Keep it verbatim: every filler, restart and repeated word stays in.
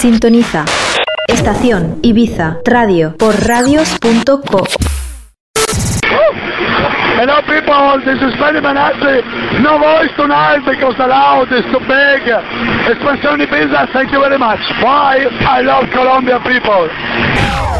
Sintoniza Estación Ibiza Radio por radios punto co. Hello people, this is Freddy Manassi. No voice tonight because the loud is too big. Espansione Ibiza, thank you very much. Bye, I love Colombia people.